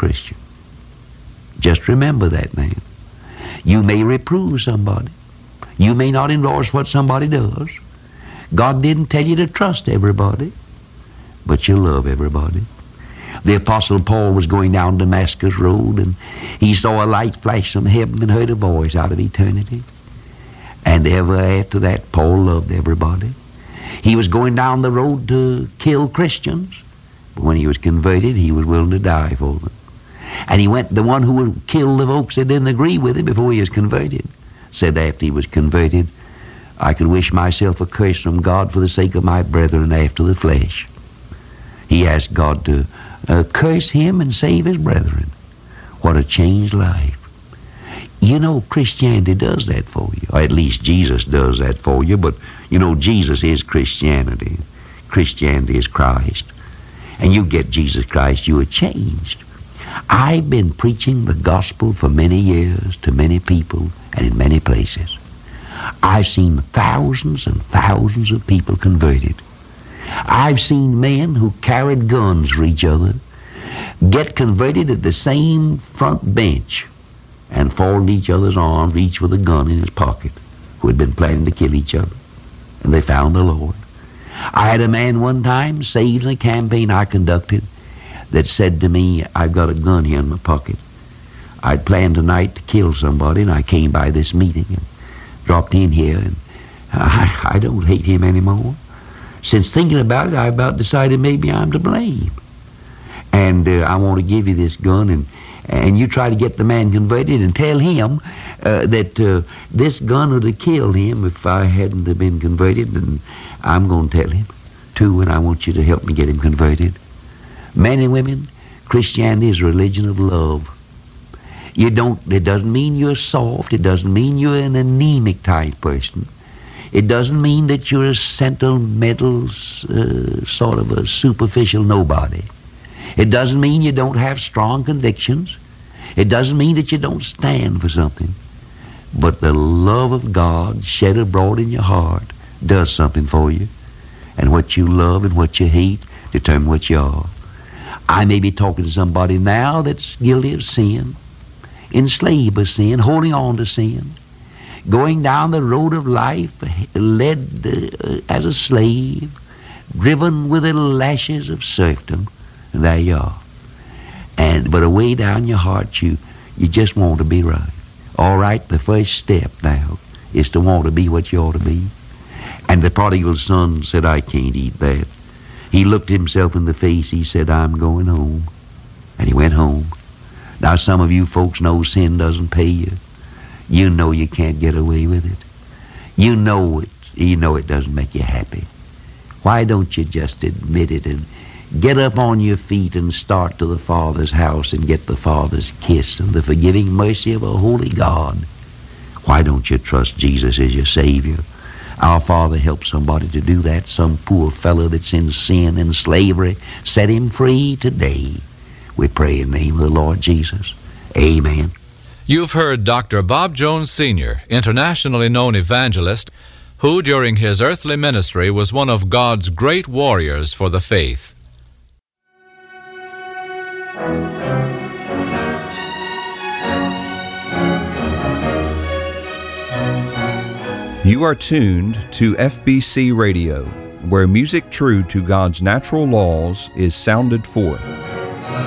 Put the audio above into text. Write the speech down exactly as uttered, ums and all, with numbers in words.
Christian. Just remember that now. You may reprove somebody. You may not endorse what somebody does. God didn't tell you to trust everybody, but you love everybody. The Apostle Paul was going down Damascus Road, and he saw a light flash from heaven and heard a voice out of eternity. And ever after that, Paul loved everybody. He was going down the road to kill Christians, but when he was converted, he was willing to die for them. And he went, the one who would kill the folks that didn't agree with him before he was converted, said after he was converted, I could wish myself a curse from God for the sake of my brethren after the flesh. He asked God to uh, curse him and save his brethren. What a changed life. You know, Christianity does that for you, or at least Jesus does that for you, but you know, Jesus is Christianity. Christianity is Christ. And you get Jesus Christ, you are changed. I've been preaching the gospel for many years to many people and in many places. I've seen thousands and thousands of people converted. I've seen men who carried guns for each other get converted at the same front bench and fall in each other's arms, each with a gun in his pocket, who had been planning to kill each other. And they found the Lord. I had a man one time saved in a campaign I conducted that said to me, I've got a gun here in my pocket. I'd planned tonight to kill somebody, and I came by this meeting and dropped in here, and I, I don't hate him anymore. Since thinking about it, I about decided maybe I'm to blame. And uh, I want to give you this gun, and and you try to get the man converted and tell him uh, that uh, this gun would have killed him if I hadn't have been converted, and I'm going to tell him, too, and I want you to help me get him converted. Men and women, Christianity is a religion of love. You don't, it doesn't mean you're soft. It doesn't mean you're an anemic type person. It doesn't mean that you're a sentimental, uh, sort of a superficial nobody. It doesn't mean you don't have strong convictions. It doesn't mean that you don't stand for something. But the love of God shed abroad in your heart does something for you. And what you love and what you hate determine what you are. I may be talking to somebody now that's guilty of sin, enslaved by sin, holding on to sin, going down the road of life, led uh, as a slave, driven with the lashes of serfdom, and there you are. And but away down your heart, you you just want to be right. All right, the first step now is to want to be what you ought to be. And the prodigal son said, I can't eat that. He looked himself in the face. He said, I'm going home. And he went home. Now, some of you folks know sin doesn't pay you. You know you can't get away with it. You know it. You know it doesn't make you happy. Why don't you just admit it and get up on your feet and start to the Father's house and get the Father's kiss and the forgiving mercy of a holy God? Why don't you trust Jesus as your Savior? Our Father helped somebody to do that. Some poor fellow that's in sin and slavery, set him free today. We pray in the name of the Lord Jesus. Amen. You've heard Doctor Bob Jones Senior, internationally known evangelist, who during his earthly ministry was one of God's great warriors for the faith. You are tuned to F B C Radio, where music true to God's natural laws is sounded forth.